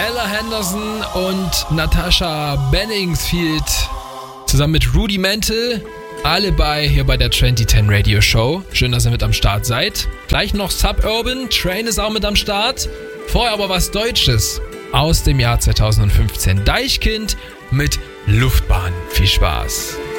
Ella Henderson und Natasha Benningsfield zusammen mit Rudimental. Alle hier bei der 2010 Radio Show. Schön, dass ihr mit am Start seid. Gleich noch Suburban, Train ist auch mit am Start. Vorher aber was Deutsches aus dem Jahr 2015. Deichkind mit Luftbahn. Viel Spaß.